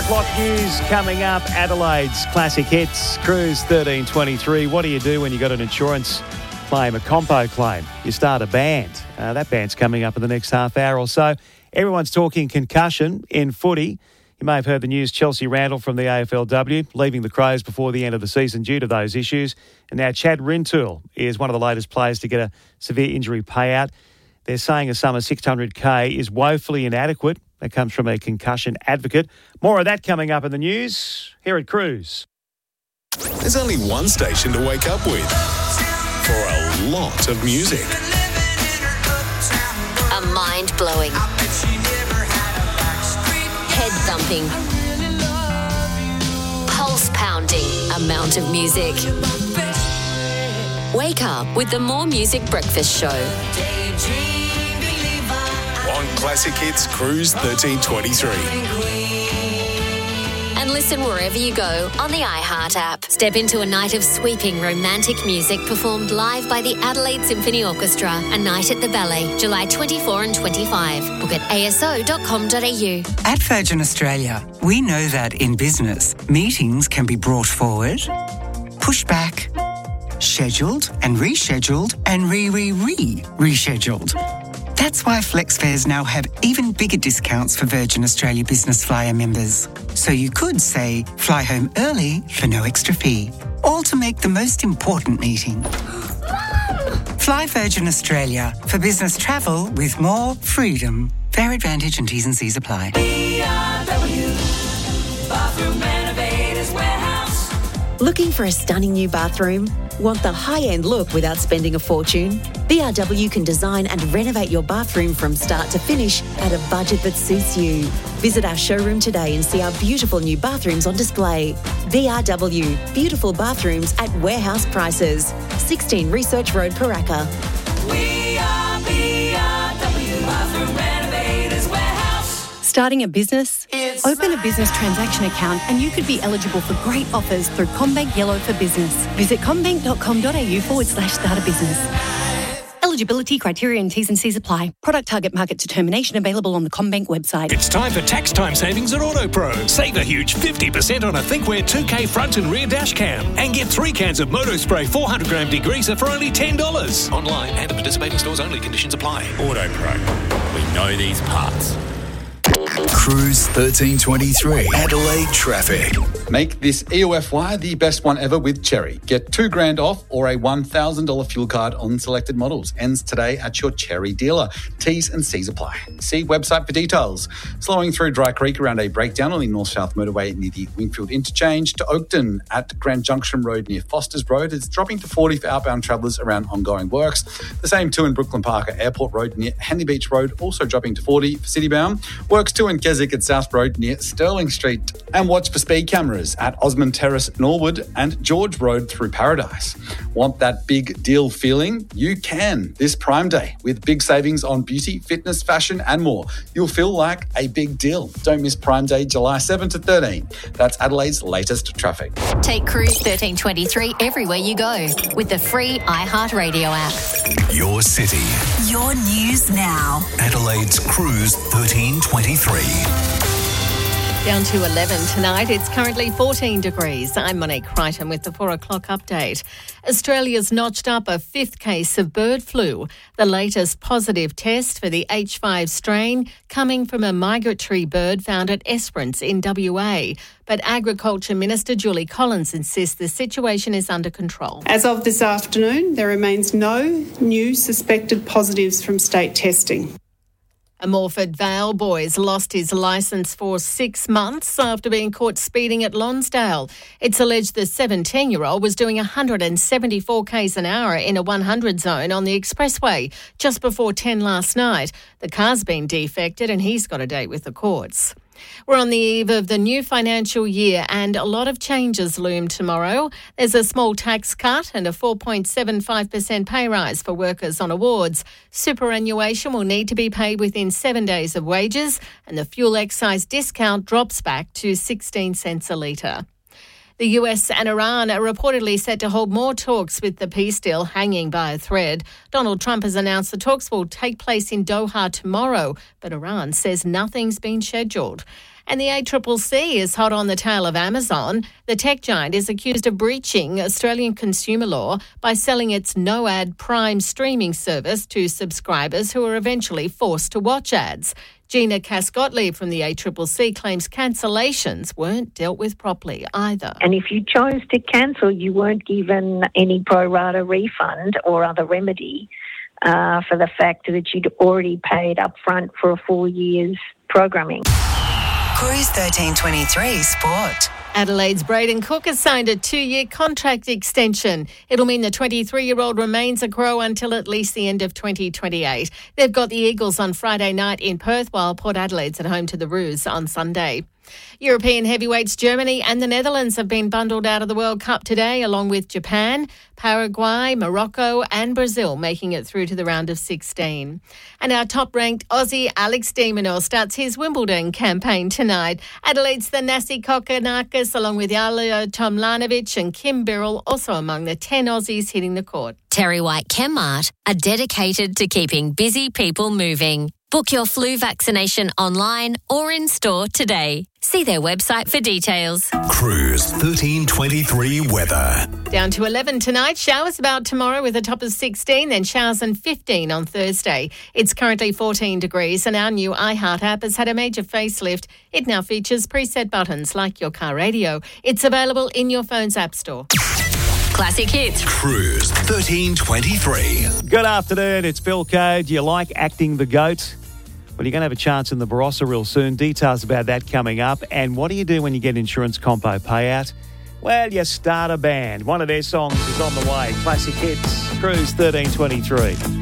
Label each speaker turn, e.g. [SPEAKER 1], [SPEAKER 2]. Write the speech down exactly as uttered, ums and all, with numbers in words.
[SPEAKER 1] o'clock news coming up. Adelaide's classic hits, Cruise thirteen twenty-three. What do you do when you got an insurance claim, a compo claim? You start a band. Uh, that band's coming up in the next half hour or so. Everyone's talking concussion in footy. You may have heard the news, Chelsea Randall from the A F L W leaving the Crows before the end of the season due to those issues. And now Chad Rintoul is one of the latest players to get a severe injury payout. They're saying a sum of six hundred K is woefully inadequate. That comes from a concussion advocate. More of that coming up in the news here at Cruise.
[SPEAKER 2] There's only one station to wake up with for a lot of music.
[SPEAKER 3] A mind-blowing, head-thumping, pulse-pounding amount of music. Wake up with the More Music Breakfast Show.
[SPEAKER 2] On Classic Hits Cruise thirteen twenty-three.
[SPEAKER 3] And listen wherever you go on the iHeart app. Step into a night of sweeping romantic music performed live by the Adelaide Symphony Orchestra. A night at the Ballet, July twenty-fourth and twenty-fifth. Book at a s o dot com dot a u.
[SPEAKER 4] At Virgin Australia, we know that in business, meetings can be brought forward, pushed back, scheduled and rescheduled and re-re-re-rescheduled. That's why FlexFares now have even bigger discounts for Virgin Australia Business Flyer members. So you could, say, fly home early for no extra fee. All to make the most important meeting. Fly Virgin Australia for business travel with more freedom. Fare advantage and T's and C's apply.
[SPEAKER 5] B R W, Bathroom Renovators Warehouse.
[SPEAKER 6] Looking for a stunning new bathroom? Want the high-end look without spending a fortune? B R W can design and renovate your bathroom from start to finish at a budget that suits you. Visit our showroom today and see our beautiful new bathrooms on display. B R W, beautiful bathrooms at warehouse prices. sixteen Research Road, Paraka.
[SPEAKER 5] We are B R W, Bathroom Renovators Warehouse.
[SPEAKER 7] Starting a business?
[SPEAKER 5] It's
[SPEAKER 7] Open a business transaction account and you could be eligible for great offers through CommBank Yellow for Business. Visit commbank.com.au forward slash start a business. Eligibility criteria and T's and C's apply. Product target market determination available on the CommBank website.
[SPEAKER 8] It's time for tax time savings at AutoPro. Save a huge fifty percent on a ThinkWare two K front and rear dash cam. And get three cans of Motospray four hundred gram degreaser for only ten dollars. Online and at participating stores only. Conditions apply.
[SPEAKER 2] AutoPro. We know these parts. Cruise thirteen twenty-three. Adelaide traffic.
[SPEAKER 9] Make this E O F Y the best one ever with Cherry. Get two grand off or a one thousand dollars fuel card on selected models. Ends today at your Cherry dealer. T's and C's apply. See website for details. Slowing through Dry Creek around a breakdown on the north-south motorway near the Wingfield interchange to Oakton at Grand Junction Road near Foster's Road. It's dropping to forty for outbound travellers around ongoing works. The same too in Brooklyn Park at Airport Road near Henley Beach Road, also dropping to forty for citybound. Works too in Keswick at South Road near Sterling Street. And watch for speed cameras at Osmond Terrace, Norwood and George Road through Paradise. Want that big deal feeling? You can this Prime Day with big savings on beauty, fitness, fashion and more. You'll feel like a big deal. Don't miss Prime Day, July seventh to thirteenth. That's Adelaide's latest traffic.
[SPEAKER 3] Take Cruise thirteen twenty-three everywhere you go with the free iHeartRadio app.
[SPEAKER 2] Your city.
[SPEAKER 10] Your news now.
[SPEAKER 2] Adelaide's Cruise thirteen twenty-three.
[SPEAKER 11] Down to eleven tonight. It's currently fourteen degrees. I'm Monique Crichton with the four o'clock update. Australia's notched up a fifth case of bird flu, the latest positive test for the H five strain coming from a migratory bird found at Esperance in W A. But Agriculture Minister Julie Collins insists the situation is under control.
[SPEAKER 12] As of this afternoon, there remains no new suspected positives from state testing.
[SPEAKER 11] A Morford Vale boy's lost his licence for six months after being caught speeding at Lonsdale. It's alleged the seventeen-year-old was doing one hundred seventy-four k's an hour in a one hundred zone on the expressway just before ten last night. The car's been defected and he's got a date with the courts. We're on the eve of the new financial year and a lot of changes loom tomorrow. There's a small tax cut and a four point seven five percent pay rise for workers on awards. Superannuation will need to be paid within seven days of wages and the fuel excise discount drops back to sixteen cents a litre. The U S and Iran are reportedly set to hold more talks with the peace deal hanging by a thread. Donald Trump has announced the talks will take place in Doha tomorrow, but Iran says nothing's been scheduled. And the A C C C is hot on the tail of Amazon. The tech giant is accused of breaching Australian consumer law by selling its no-ad Prime streaming service to subscribers who are eventually forced to watch ads. Gina Cass-Gottlieb from the A C C C claims cancellations weren't dealt with properly either.
[SPEAKER 13] And if you chose to cancel, you weren't given any pro rata refund or other remedy uh, for the fact that you'd already paid up front for a full year's programming.
[SPEAKER 10] Cruise thirteen twenty-three Sport.
[SPEAKER 11] Adelaide's Braden Cook has signed a two-year contract extension. It'll mean the twenty-three-year-old remains a Crow until at least the end of twenty twenty-eight. They've got the Eagles on Friday night in Perth, while Port Adelaide's at home to the Roos on Sunday. European heavyweights Germany and the Netherlands have been bundled out of the World Cup today, along with Japan, Paraguay, Morocco and Brazil making it through to the round of sixteen. And our top-ranked Aussie Alex de Minaur starts his Wimbledon campaign tonight. Adelaide's Thanasi Kokkinakis, along with Ilya Tomljanovic and Kim Birrell, also among the ten Aussies hitting the court.
[SPEAKER 3] Terry White Chemmart are dedicated to keeping busy people moving. Book your flu vaccination online or in store today. See their website for details.
[SPEAKER 2] Cruise thirteen twenty-three weather.
[SPEAKER 11] Down to eleven tonight. Showers about tomorrow with a top of sixteen, then showers and fifteen on Thursday. It's currently fourteen degrees and our new iHeart app has had a major facelift. It now features preset buttons like your car radio. It's available in your phone's app store.
[SPEAKER 3] Classic Hits.
[SPEAKER 2] Cruise thirteen twenty-three.
[SPEAKER 1] Good afternoon, it's Bill Code. Do you like acting the goat? Well, you're going to have a chance in the Barossa real soon. Details about that coming up. And what do you do when you get insurance compo payout? Well, you start a band. One of their songs is on the way. Classic Hits, Cruise thirteen twenty-three.